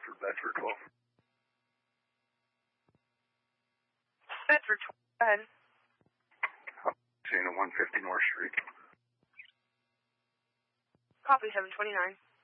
for Bedford 12. Bedford 12, go ahead. Seeing a 150 North Street. Copy 729.